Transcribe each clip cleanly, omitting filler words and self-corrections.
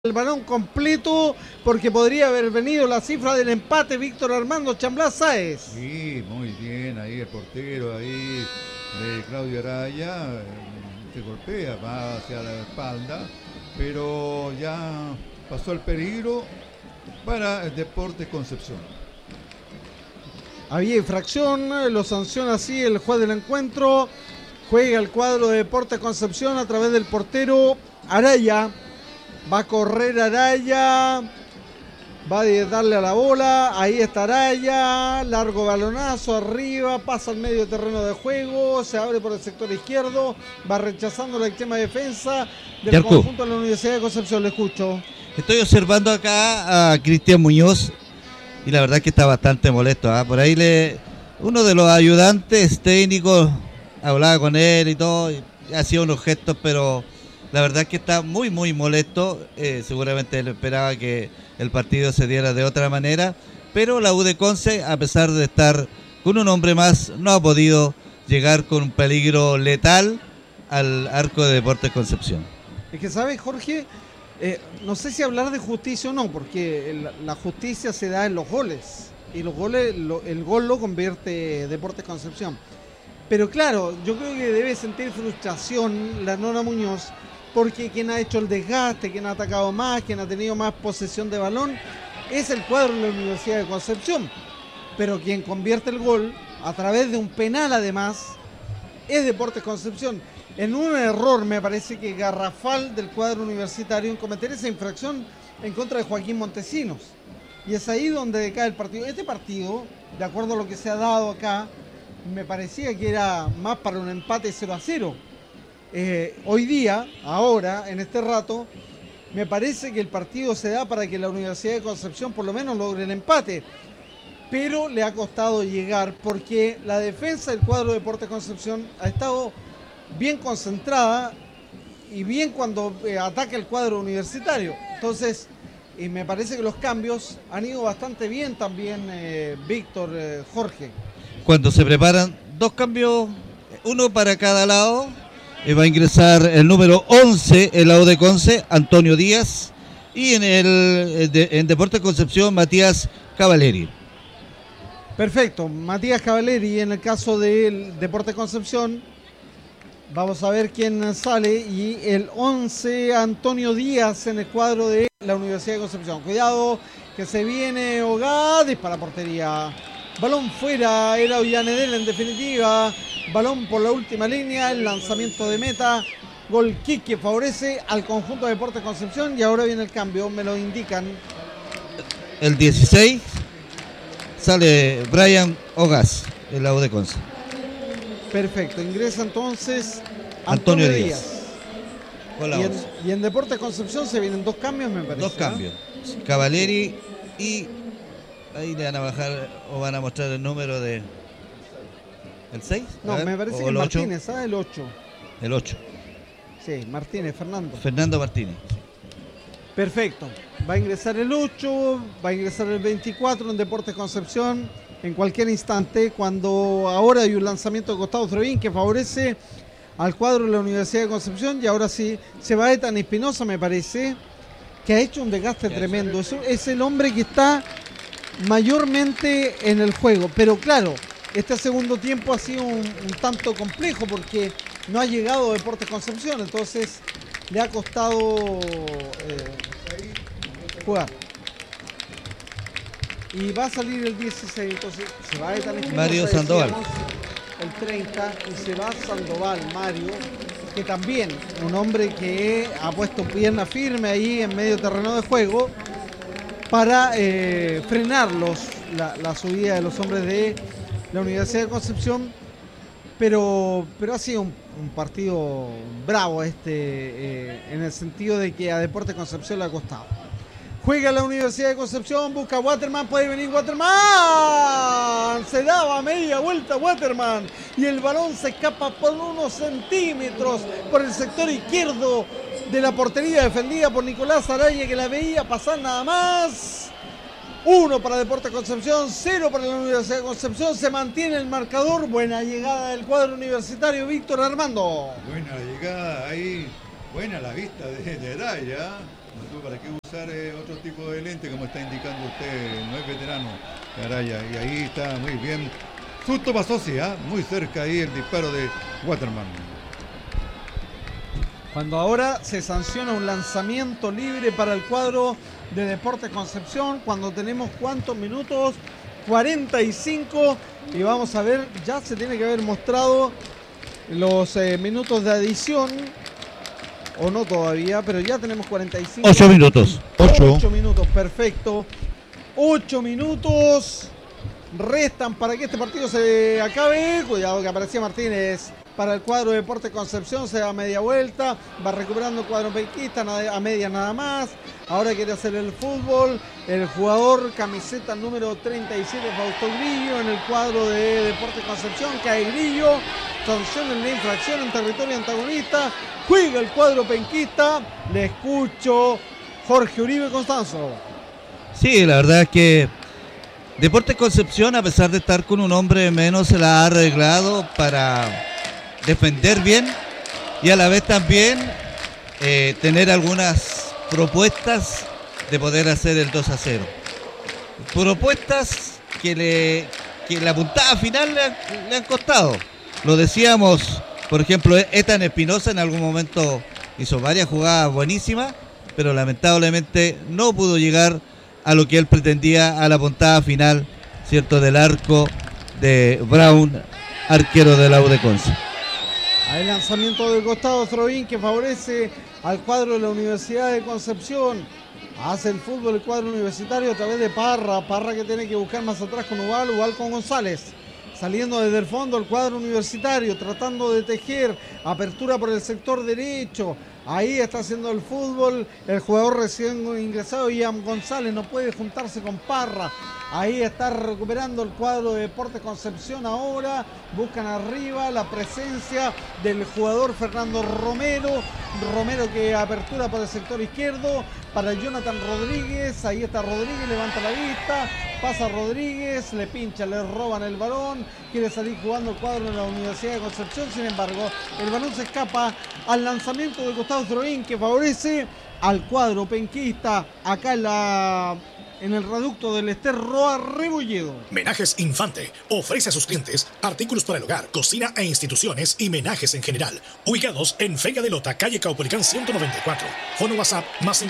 El balón completo porque podría haber venido la cifra del empate. Víctor Armando Chamblás Sáez. Sí, muy bien, ahí el portero ahí de Claudio Araya se golpea, va hacia la espalda, pero ya pasó el peligro para el Deportes Concepción. Había infracción, lo sanciona así el juez del encuentro. Juega el cuadro de Deportes Concepción a través del portero Araya. Va a correr Araya, va a darle a la bola, ahí está Araya, largo balonazo arriba, pasa al medio terreno de juego, se abre por el sector izquierdo, va rechazando la extrema defensa del conjunto de la Universidad de Concepción. Le escucho. Estoy observando acá a Cristian Muñoz y la verdad que está bastante molesto, ¿eh? Por ahí uno de los ayudantes técnicos hablaba con él y todo, y hacía unos gestos, pero la verdad que está muy molesto. Seguramente él esperaba que el partido se diera de otra manera, pero la U de Conce, a pesar de estar con un hombre más, no ha podido llegar con un peligro letal al arco de Deportes Concepción. Es que, ¿sabes, Jorge? No sé si hablar de justicia o no, porque la justicia se da en los goles, y los goles, el gol lo convierte Deportes Concepción. Pero claro, yo creo que debe sentir frustración la Nora Muñoz, porque quien ha hecho el desgaste, quien ha atacado más, quien ha tenido más posesión de balón, es el cuadro de la Universidad de Concepción. Pero quien convierte el gol, a través de un penal además, es Deportes Concepción. En un error, me parece que garrafal del cuadro universitario, en cometer esa infracción en contra de Joaquín Montesinos. Y es ahí donde decae el partido. Este partido, de acuerdo a lo que se ha dado acá, me parecía que era más para un empate 0-0. Hoy día, ahora, en este rato, me parece que el partido se da para que la Universidad de Concepción por lo menos logre el empate, pero le ha costado llegar porque la defensa del cuadro de Deportes Concepción ha estado bien concentrada y bien cuando ataca el cuadro universitario. Entonces, me parece que los cambios han ido bastante bien también, Víctor, Jorge. Cuando se preparan dos cambios, uno para cada lado. Va a ingresar el número 11 en la U de Conce, Antonio Díaz, y en Deportes Concepción, Matías Cavaleri. Perfecto, Matías Cavaleri. En el caso del Deportes Concepción, vamos a ver quién sale, y el 11, Antonio Díaz, en el cuadro de la Universidad de Concepción. Cuidado, que se viene Ogá, dispara portería. Balón fuera, era Ollanedel en definitiva. Balón por la última línea, el lanzamiento de meta. Gol kick que favorece al conjunto de Deportes Concepción. Y ahora viene el cambio, me lo indican. El 16 sale Brian Ogás, el lado de Conce. Perfecto, ingresa entonces Antonio Díaz. Y en Deportes Concepción se vienen dos cambios, me parece. Dos cambios. Cavaleri y ahí le van a bajar o van a mostrar el número de... ¿El 6? No, me parece que es Martínez, ¿sabes? El 8. El 8. Sí, Martínez, Fernando. Fernando Martínez. Perfecto. Va a ingresar el 8, va a ingresar el 24 en Deportes Concepción en cualquier instante, cuando ahora hay un lanzamiento de Gustavo Trevín que favorece al cuadro de la Universidad de Concepción. Y ahora sí, se va Ethan Espinosa, me parece, que ha hecho un desgaste tremendo. Es el hombre que está mayormente en el juego, pero claro, este segundo tiempo ha sido un tanto complejo porque no ha llegado Deportes Concepción, entonces le ha costado jugar. Y va a salir el 16, entonces se va a Mario Sandoval. El 30 y se va Sandoval, Mario, que también un hombre que ha puesto pierna firme ahí en medio terreno de juego para frenar la subida de los hombres de la Universidad de Concepción, pero ha sido un partido bravo en el sentido de que a Deportes Concepción le ha costado. Juega la Universidad de Concepción, busca Waterman, puede venir Waterman, se daba media vuelta Waterman y el balón se escapa por unos centímetros por el sector izquierdo de la portería defendida por Nicolás Araya, que la veía pasar nada más. 1 para Deportes Concepción, 0 para la Universidad de Concepción. Se mantiene el marcador. Buena llegada del cuadro universitario, Víctor Armando. Buena llegada ahí, buena la vista de Araya. ¿Tú para qué usar otro tipo de lente como está indicando usted? No es veterano, Araya. Y ahí está muy bien. Justo pasó, sí, muy cerca ahí el disparo de Waterman. Cuando ahora se sanciona un lanzamiento libre para el cuadro de Deportes Concepción, cuando tenemos ¿cuántos minutos? 45, y vamos a ver, ya se tiene que haber mostrado los minutos de adición, o no todavía, pero ya tenemos 45. 8 minutos. 8 minutos, perfecto. 8 minutos restan para que este partido se acabe. Cuidado que aparecía Martínez para el cuadro de Deportes Concepción, se da media vuelta, va recuperando el cuadro penquista a media nada más. Ahora quiere hacer el fútbol el jugador camiseta número 37, Fausto Grillo, en el cuadro de Deportes Concepción. Cae Grillo, sanción en la infracción en territorio antagonista, juega el cuadro penquista. Le escucho, Jorge Uribe Constanzo. Sí, la verdad es que Deportes Concepción, a pesar de estar con un hombre menos, se la ha arreglado para defender bien y a la vez también tener algunas propuestas de poder hacer el 2-0. Propuestas que la puntada final le han costado. Lo decíamos, por ejemplo, Ethan Espinosa en algún momento hizo varias jugadas buenísimas, pero lamentablemente no pudo llegar a lo que él pretendía, a la puntada final, ¿cierto?, del arco de Brown, arquero de la U de Conce. El lanzamiento del costado, Throwin, que favorece al cuadro de la Universidad de Concepción. Hace el fútbol el cuadro universitario a través de Parra que tiene que buscar más atrás con Ubal con González. Saliendo desde el fondo el cuadro universitario, tratando de tejer, apertura por el sector derecho. Ahí está haciendo el fútbol el jugador recién ingresado, Ian González, no puede juntarse con Parra. Ahí está recuperando el cuadro de Deportes Concepción ahora. Buscan arriba la presencia del jugador Fernando Romero. Romero que apertura por el sector izquierdo para Jonathan Rodríguez. Ahí está Rodríguez, levanta la vista. Pasa Rodríguez, le pincha, le roban el balón. Quiere salir jugando el cuadro en la Universidad de Concepción. Sin embargo, el balón se escapa al lanzamiento de Gustavo Throwin, que favorece al cuadro penquista acá en el reducto del Ester Roa Rebolledo. Menajes Infante ofrece a sus clientes artículos para el hogar, cocina e instituciones y menajes en general. Ubicados en Vega de Lota, calle Caupolicán 194. Fono WhatsApp más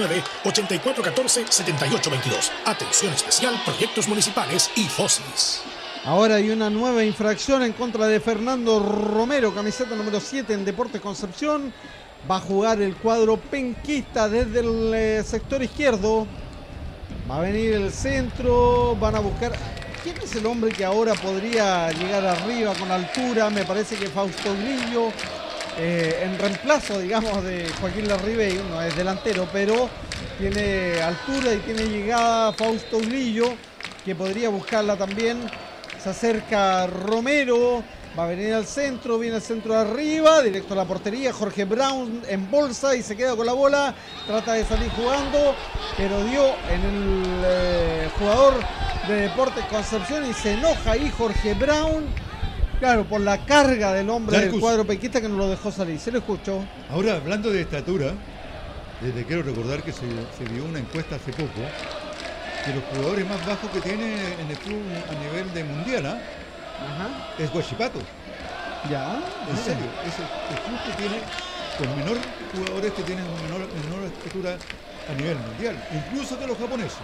569-8414-7822. Atención especial, proyectos municipales y FOSIS. Ahora hay una nueva infracción en contra de Fernando Romero, camiseta número 7 en Deportes Concepción. Va a jugar el cuadro penquista desde el sector izquierdo. Va a venir el centro, van a buscar... ¿Quién es el hombre que ahora podría llegar arriba con altura? Me parece que Fausto Grillo, en reemplazo, digamos, de Joaquín Larribey, no es delantero, pero tiene altura y tiene llegada Fausto Grillo, que podría buscarla también. Se acerca Romero, va a venir al centro, viene al centro de arriba, directo a la portería. Jorge Brown en bolsa y se queda con la bola, trata de salir jugando, pero dio en el jugador de Deportes Concepción y se enoja ahí Jorge Brown, claro, por la carga del hombre del cuadro penquista que no lo dejó salir. Se lo escuchó. Ahora, hablando de estatura, les quiero recordar que se dio una encuesta hace poco que los jugadores más bajos que tiene en el club a nivel de mundial, es Huachipato. Ya, en serio, es el club que tiene con menor jugadores que tienen menor estatura a nivel mundial, incluso de los japoneses.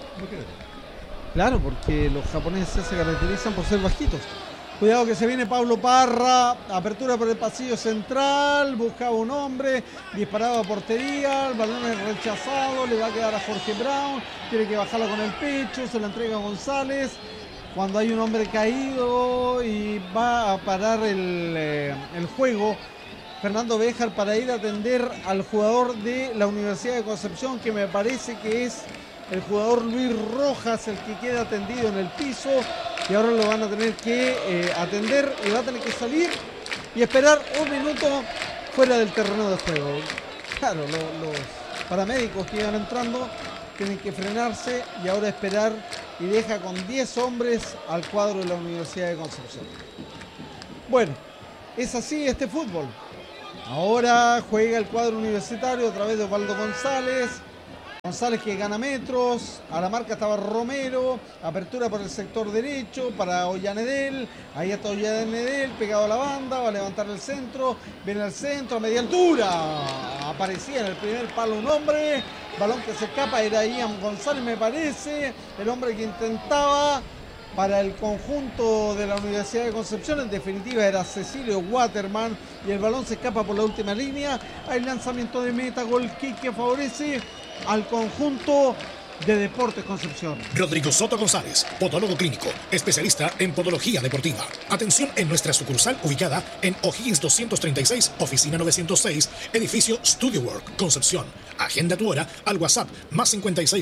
Claro, porque los japoneses se caracterizan por ser bajitos. Cuidado que se viene Pablo Parra, apertura por el pasillo central, buscaba un hombre, disparaba a portería, el balón es rechazado, le va a quedar a Jorge Brown, tiene que bajarla con el pecho, se la entrega a González. Cuando hay un hombre caído y va a parar el juego, Fernando Béjar para ir a atender al jugador de la Universidad de Concepción, que me parece que es el jugador Luis Rojas, el que queda tendido en el piso, y ahora lo van a tener que atender y va a tener que salir y esperar un minuto fuera del terreno de juego. Claro, los paramédicos que iban entrando tienen que frenarse y ahora esperar, y deja con 10 hombres al cuadro de la Universidad de Concepción. Bueno, es así este fútbol. Ahora juega el cuadro universitario a través de Osvaldo González. González que gana metros, a la marca estaba Romero, apertura por el sector derecho para Ollanedel, ahí está Ollanedel pegado a la banda, va a levantar el centro, viene al centro a media altura, aparecía en el primer palo un hombre, balón que se escapa, era Ian González me parece, el hombre que intentaba para el conjunto de la Universidad de Concepción, en definitiva era Cecilio Waterman y el balón se escapa por la última línea, hay lanzamiento de meta, gol kick que favorece al conjunto de Deportes Concepción. Rodrigo Soto González, podólogo clínico, especialista en podología deportiva. Atención en nuestra sucursal ubicada en O'Higgins 236, oficina 906, edificio Studio Work, Concepción. Agenda tu hora al WhatsApp más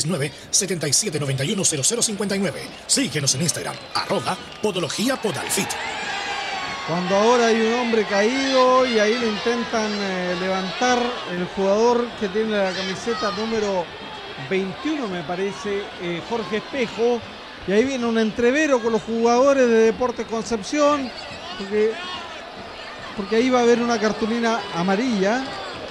569-7791-0059. Síguenos en Instagram, @podología_podalfit. Cuando ahora hay un hombre caído y ahí le intentan levantar el jugador que tiene la camiseta número 21, me parece, Jorge Espejo. Y ahí viene un entrevero con los jugadores de Deportes Concepción, porque ahí va a haber una cartulina amarilla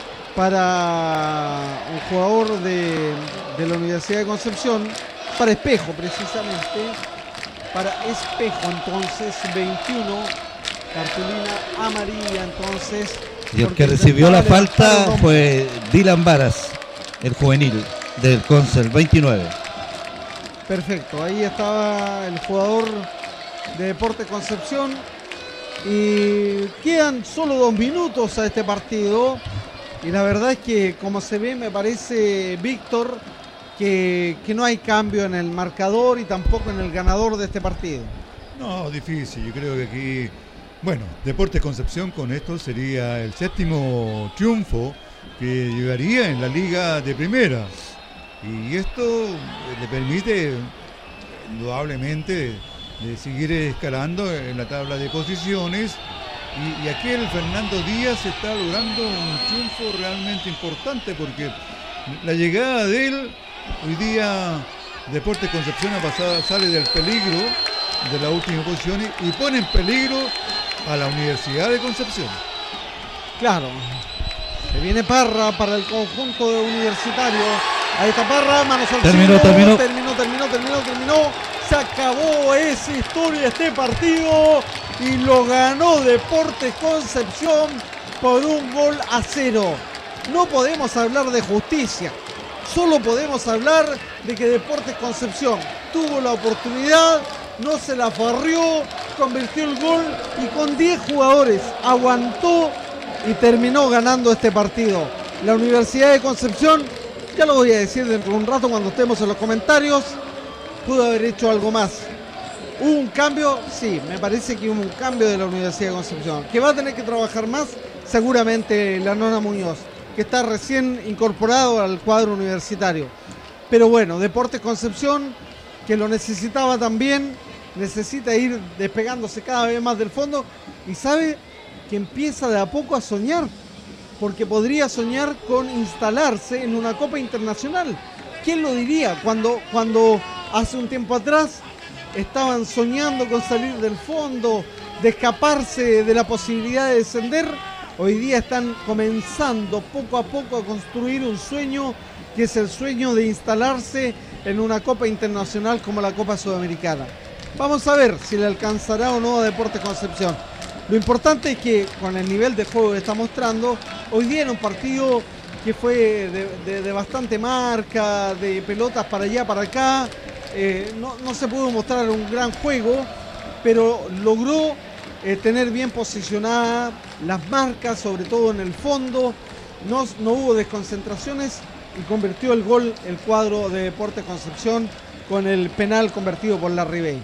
para un jugador de la Universidad de Concepción, para Espejo precisamente, para Espejo entonces, 21. Cartulina amarilla entonces. Y el que recibió la falta fue Dylan Varas, el juvenil del Concel 29. Perfecto, ahí estaba el jugador de Deportes Concepción. Y quedan solo 2 minutos a este partido. Y la verdad es que, como se ve, me parece, Víctor, que no hay cambio en el marcador y tampoco en el ganador de este partido. No, difícil. Yo creo que aquí, bueno, Deportes Concepción con esto sería el 7º triunfo que llegaría en la liga de primera. Y esto le permite, indudablemente, de seguir escalando en la tabla de posiciones. Y aquí el Fernando Díaz está logrando un triunfo realmente importante, porque la llegada de él, hoy día Deportes Concepción sale del peligro de la última posición y pone en peligro a la Universidad de Concepción. Claro, se viene Parra para el conjunto de Universitario. Ahí está Parra, manos al cielo. Terminó. Se acabó esa historia, este partido, y lo ganó Deportes Concepción por 1-0. No podemos hablar de justicia, solo podemos hablar de que Deportes Concepción tuvo la oportunidad, no se la farrió, convirtió el gol y con 10 jugadores aguantó y terminó ganando este partido. La Universidad de Concepción, ya lo voy a decir dentro de un rato cuando estemos en los comentarios, pudo haber hecho algo más. ¿Hubo un cambio? Sí, me parece que hubo un cambio de la Universidad de Concepción. ¿Que va a tener que trabajar más? Seguramente la Nona Muñoz, que está recién incorporado al cuadro universitario. Pero bueno, Deportes Concepción, que lo necesitaba también, necesita ir despegándose cada vez más del fondo y sabe que empieza de a poco a soñar, porque podría soñar con instalarse en una Copa Internacional. ¿Quién lo diría? Cuando hace un tiempo atrás estaban soñando con salir del fondo, de escaparse de la posibilidad de descender, hoy día están comenzando poco a poco a construir un sueño, que es el sueño de instalarse en una Copa Internacional como la Copa Sudamericana. Vamos a ver si le alcanzará o no a Deportes Concepción. Lo importante es que con el nivel de juego que está mostrando, hoy día en un partido que fue de bastante marca, de pelotas para allá, para acá, no se pudo mostrar un gran juego, pero logró tener bien posicionadas las marcas, sobre todo en el fondo, no hubo desconcentraciones y convirtió el gol el cuadro de Deportes Concepción con el penal convertido por Larribey.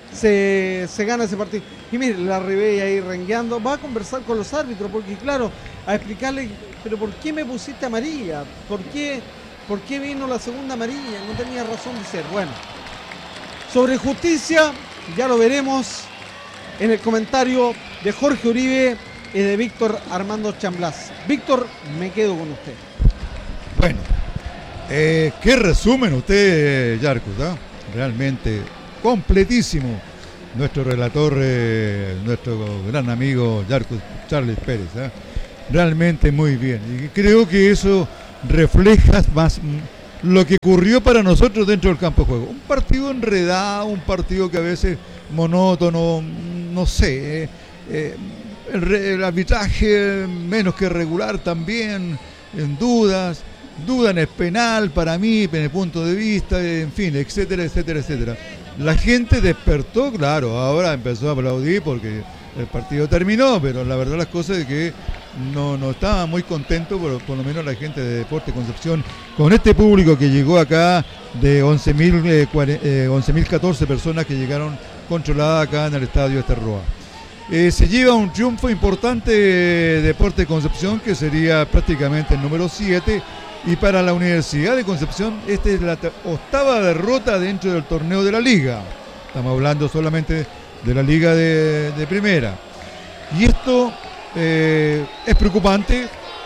Se gana ese partido. Y mire, Larribey ahí rengueando, va a conversar con los árbitros, porque claro, a explicarle, pero ¿por qué me pusiste amarilla? ¿Por qué vino la segunda amarilla? No tenía razón de ser. Bueno, sobre justicia, ya lo veremos en el comentario de Jorge Uribe y de Víctor Armando Chamblas. Víctor, me quedo con usted. Bueno, qué resumen usted, Yarcus, ¿eh? Realmente completísimo nuestro relator, nuestro gran amigo Yarcus Charles Pérez, ¿eh? realmente muy bien. Y creo que eso refleja más lo que ocurrió para nosotros dentro del campo de juego. Un partido enredado, un partido que a veces monótono, no sé. El arbitraje menos que regular también, en dudas. Duda en el penal para mí, en el punto de vista, en fin, etcétera, etcétera, etcétera. La gente despertó, claro, ahora empezó a aplaudir porque el partido terminó, pero la verdad las cosas es que no estaba muy contento, por lo menos la gente de Deportes Concepción, con este público que llegó acá de 11.014 personas que llegaron controladas acá en el estadio Esterroa. Se lleva un triunfo importante Deportes Concepción, que sería prácticamente el número 7, y para la Universidad de Concepción esta es la octava derrota dentro del torneo de la liga. Estamos hablando solamente de la liga de primera, y esto es preocupante,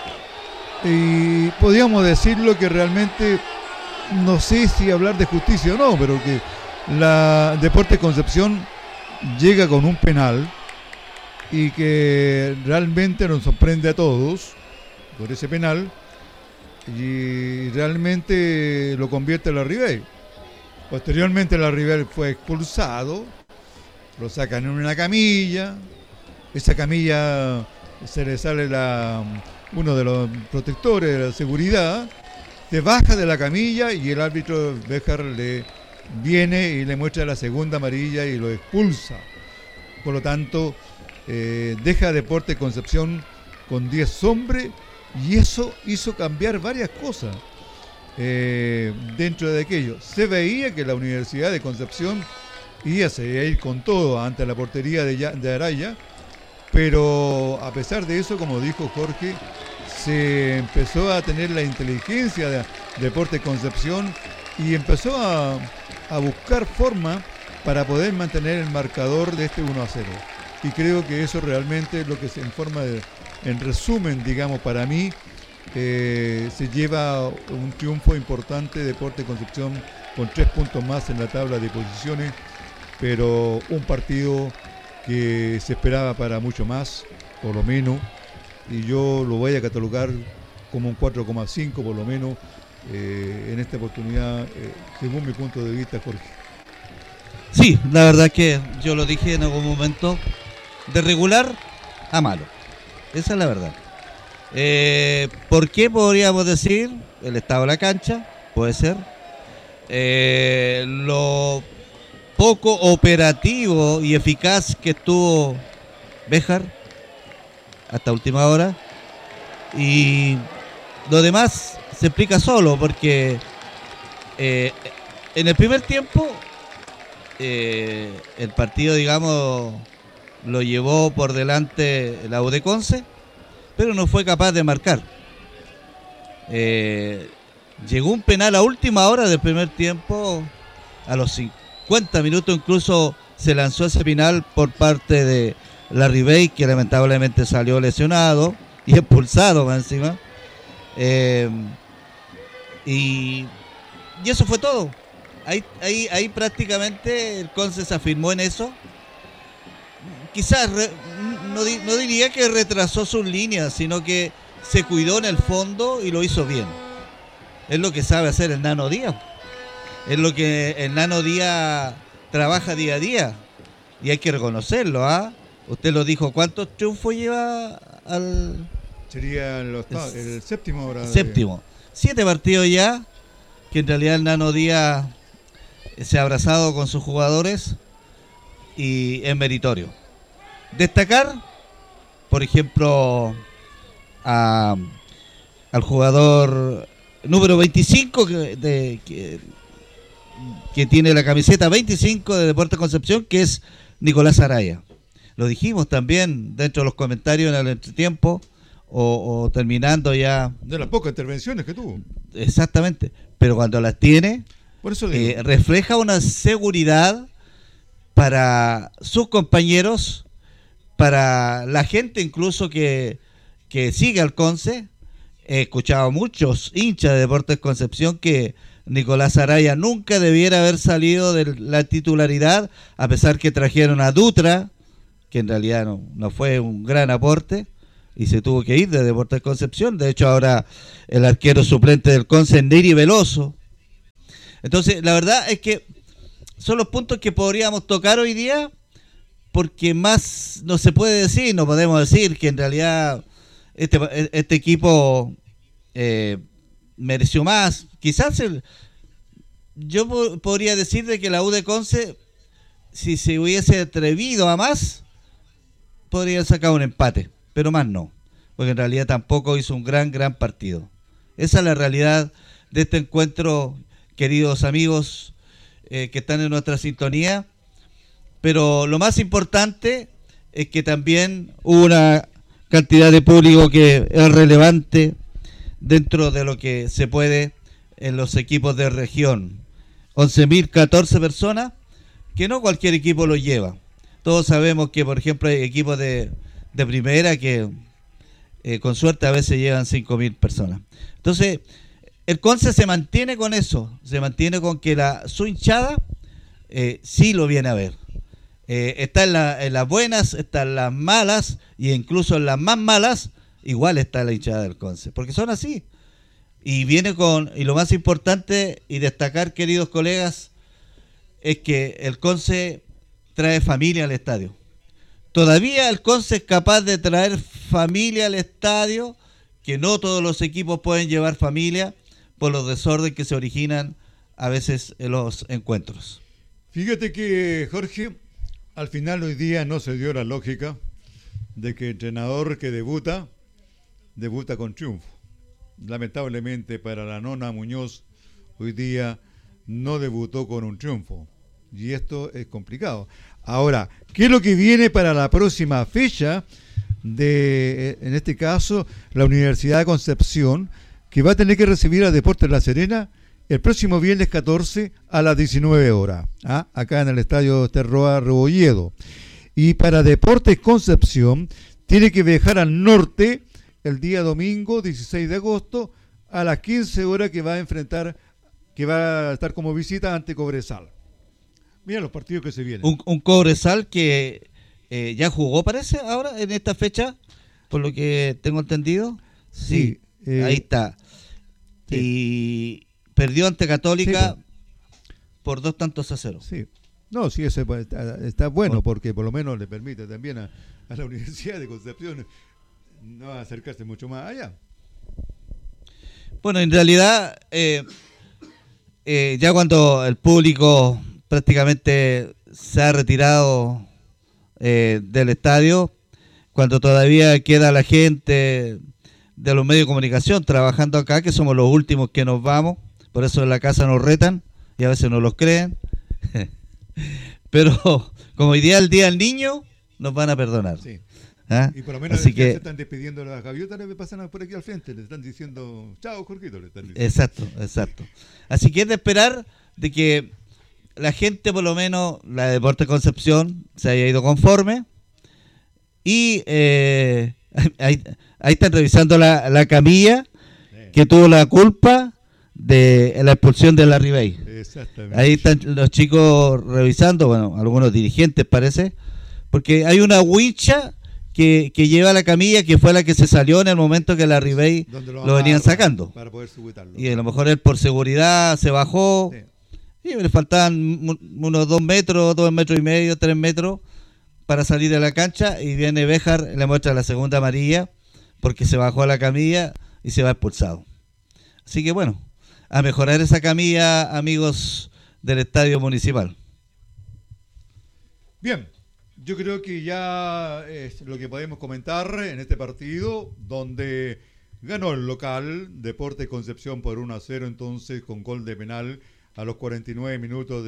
y podríamos decirlo que realmente no sé si hablar de justicia o no, pero que la Deportes Concepción llega con un penal y que realmente nos sorprende a todos por ese penal, y realmente lo convierte en Larribey. Posteriormente Larribey fue expulsado, lo sacan en una camilla, esa camilla se le sale uno de los protectores de la seguridad, se baja de la camilla y el árbitro Béjar le viene y le muestra la segunda amarilla y lo expulsa. Por lo tanto, deja Deportes Concepción con 10 hombres, y eso hizo cambiar varias cosas dentro de aquello. Se veía que la Universidad de Concepción iba a ir con todo ante la portería de Araya, pero a pesar de eso, como dijo Jorge, se empezó a tener la inteligencia de Deportes Concepción y empezó a buscar forma para poder mantener el marcador de este 1-0. Y creo que eso realmente es lo que en resumen, digamos, para mí, se lleva un triunfo importante Deportes Concepción con 3 puntos más en la tabla de posiciones, pero un partido que se esperaba para mucho más, por lo menos, y yo lo voy a catalogar como un 4,5 por lo menos en esta oportunidad, según mi punto de vista, Jorge. Sí, la verdad que yo lo dije en algún momento, de regular a malo. Esa es la verdad. ¿Por qué podríamos decir? El estado de la cancha, puede ser. Lo poco operativo y eficaz que estuvo Béjar hasta última hora. Y lo demás se explica solo, porque en el primer tiempo el partido, digamos, lo llevó por delante la U de Conce, pero no fue capaz de marcar. Llegó un penal a última hora del primer tiempo, a los 50 minutos incluso se lanzó ese penal por parte de Larribey, que lamentablemente salió lesionado y expulsado más encima. Y eso fue todo. Ahí prácticamente el Conce se afirmó en eso. Quizás no diría que retrasó sus líneas, sino que se cuidó en el fondo y lo hizo bien. Es lo que sabe hacer el Nano Díaz. Es lo que el Nano Díaz trabaja día a día. Y hay que reconocerlo, ¿ah? Usted lo dijo, ¿cuántos triunfos lleva al...? Sería el séptimo ahora. Séptimo. 7 partidos ya, que en realidad el Nano Díaz se ha abrazado con sus jugadores y es meritorio. Destacar, por ejemplo, al jugador número 25 que tiene la camiseta 25 de Deportes Concepción, que es Nicolás Araya. Lo dijimos también dentro de los comentarios en el entretiempo o terminando ya. De las pocas intervenciones que tuvo. Exactamente, pero cuando las tiene, por eso refleja una seguridad para sus compañeros, para la gente incluso que sigue al Conce. He escuchado a muchos hinchas de Deportes Concepción que Nicolás Araya nunca debiera haber salido de la titularidad, a pesar que trajeron a Dutra, que en realidad no fue un gran aporte, y se tuvo que ir de Deportes Concepción. De hecho, ahora el arquero suplente del Conce es Neri Veloso. Entonces, la verdad es que son los puntos que podríamos tocar hoy día, porque más no se puede decir, no podemos decir que en realidad este equipo mereció más. Quizás yo podría decir de que la U de Conce, si se hubiese atrevido a más, podría sacar un empate, pero más no, porque en realidad tampoco hizo un gran partido. Esa es la realidad de este encuentro, queridos amigos que están en nuestra sintonía. Pero lo más importante es que también hubo una cantidad de público que es relevante dentro de lo que se puede en los equipos de región. 11.014 personas, que no cualquier equipo lo lleva. Todos sabemos que, por ejemplo, hay equipos de primera que con suerte a veces llevan 5.000 personas. Entonces, el Conce se mantiene con eso, se mantiene con que su hinchada sí lo viene a ver. Está en las buenas, está en las malas, y incluso en las más malas, igual está la hinchada del Conce, porque son así. Y lo más importante y destacar, queridos colegas, es que el Conce trae familia al estadio. Todavía el Conce es capaz de traer familia al estadio, que no todos los equipos pueden llevar familia por los desórdenes que se originan a veces en los encuentros. Fíjate que, Jorge, al final hoy día no se dio la lógica de que el entrenador que debuta con triunfo. Lamentablemente para la Nona Muñoz hoy día no debutó con un triunfo, y esto es complicado. Ahora, ¿qué es lo que viene para la próxima fecha en este caso, la Universidad de Concepción, que va a tener que recibir a Deportes La Serena el próximo viernes 14 a las 19 horas, acá en el Estadio Terroa Rebolledo? Y para Deportes Concepción tiene que viajar al norte el día domingo 16 de agosto a las 15 horas, que va a estar como visita ante Cobresal. Mira los partidos que se vienen. Un Cobresal que ya jugó, parece, ahora en esta fecha, por lo que tengo entendido. Sí, ahí está. Sí. Y perdió ante Católica por 2-0. Sí. No, sí, ese está bueno, porque por lo menos le permite también a la Universidad de Concepción no acercarse mucho más allá. Bueno, en realidad, ya cuando el público prácticamente se ha retirado del estadio, cuando todavía queda la gente de los medios de comunicación trabajando acá, que somos los últimos que nos vamos, por eso en la casa nos retan y a veces no los creen. Pero como hoy día es el Día del Niño, nos van a perdonar. Sí. ¿Ah? Y por lo menos así que que se están despidiendo las gaviotas, le pasan por aquí al frente, le están diciendo chao, Jorgito, le están diciendo. Exacto. Así que es de esperar de que la gente, por lo menos la de Deportes Concepción, se haya ido conforme. Y ahí están revisando la camilla que tuvo la culpa de la expulsión de Larry Bay. Exactamente. Ahí están los chicos revisando, bueno, algunos dirigentes parece, porque hay una wincha que lleva la camilla, que fue la que se salió en el momento que Larry Bay lo venían sacando. Para poder sujetarlo. Y a lo mejor él por seguridad se bajó. Sí. Y le faltaban unos 2 metros, 2 metros y medio, 3 metros para salir de la cancha, y viene Béjar, le muestra la segunda amarilla porque se bajó a la camilla y se va expulsado. Así que bueno, a mejorar esa camilla, amigos del Estadio Municipal. Bien, yo creo que ya es lo que podemos comentar en este partido, donde ganó el local Deportes Concepción por 1-0, entonces con gol de penal a los 49 minutos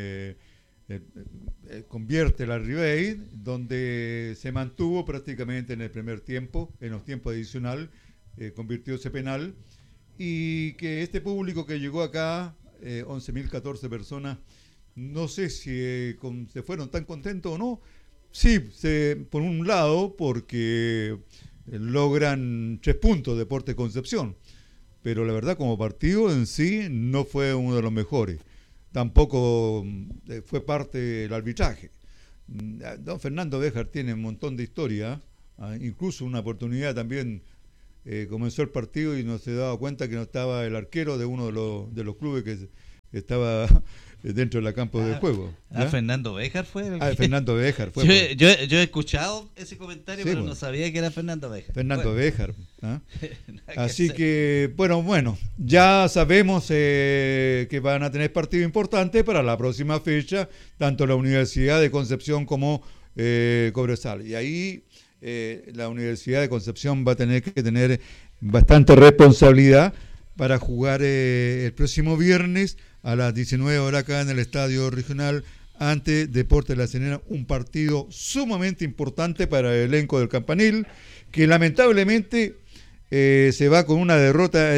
convierte la Ribey, donde se mantuvo prácticamente en el primer tiempo, en los tiempos adicional, convirtió ese penal, y que este público que llegó acá, 11.014 personas, no sé si se fueron tan contentos o no. Sí, por un lado, porque logran 3 puntos Deportes Concepción, pero la verdad como partido en sí no fue uno de los mejores. Tampoco fue parte del arbitraje. Don Fernando Béjar tiene un montón de historia incluso una oportunidad también. Comenzó el partido y no se daba cuenta que no estaba el arquero de uno de los clubes que estaba dentro de la campo de juego. Fernando Béjar fue. Fernando Béjar fue. Yo he escuchado ese comentario, sí, pero no sabía que era Fernando Béjar. Fernando Béjar. Así que, bueno, ya sabemos que van a tener partido importante para la próxima fecha, tanto la Universidad de Concepción como Cobresal. Y ahí la Universidad de Concepción va a tener que tener bastante responsabilidad para jugar el próximo viernes a las 19 horas acá en el Estadio Regional ante Deportes La Serena, un partido sumamente importante para el elenco del Campanil, que lamentablemente se va con una derrota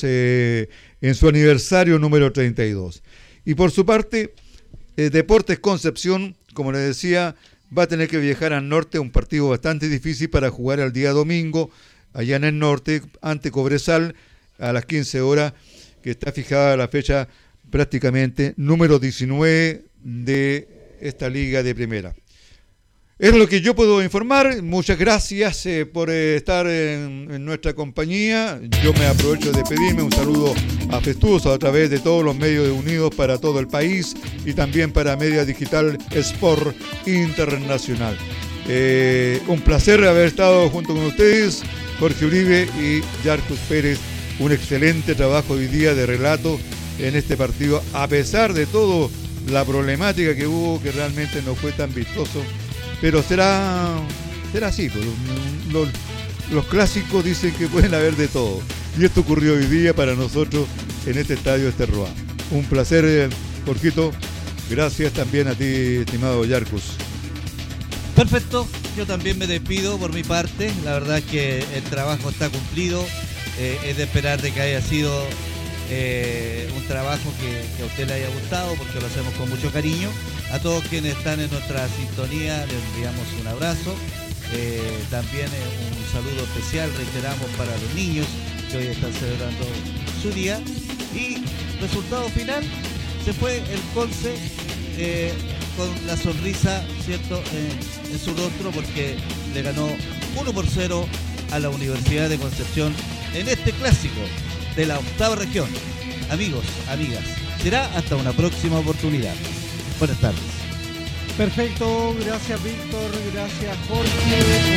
en su aniversario número 32. Y por su parte, Deportes Concepción, como les decía, va a tener que viajar al norte, un partido bastante difícil para jugar el día domingo, allá en el norte, ante Cobresal, a las 15 horas, que está fijada la fecha prácticamente número 19 de esta liga de primera. Es lo que yo puedo informar. Muchas gracias por estar en nuestra compañía. Yo me aprovecho de pedirme un saludo afectuoso a través de todos los medios unidos para todo el país y también para Media Digital Sport Internacional. Un placer haber estado junto con ustedes, Jorge Uribe y Yarcus Pérez. Un excelente trabajo hoy día de relato en este partido, a pesar de todo la problemática que hubo, que realmente no fue tan vistoso. Pero será así, pues, los clásicos dicen que pueden haber de todo. Y esto ocurrió hoy día para nosotros en este estadio Esterroa. Un placer, Jorgito. Gracias también a ti, estimado Yarcus. Perfecto, yo también me despido por mi parte. La verdad es que el trabajo está cumplido. Es de esperar de que haya sido un trabajo que a usted le haya gustado, porque lo hacemos con mucho cariño. A todos quienes están en nuestra sintonía les enviamos un abrazo, también un saludo especial, reiteramos, para los niños que hoy están celebrando su día. Y resultado final, se fue el Conce con la sonrisa, ¿cierto?, en su rostro, porque le ganó 1-0 a la Universidad de Concepción en este clásico de la 8ª región. Amigos, amigas, será hasta una próxima oportunidad. Buenas tardes. Perfecto, gracias Víctor, gracias Jorge.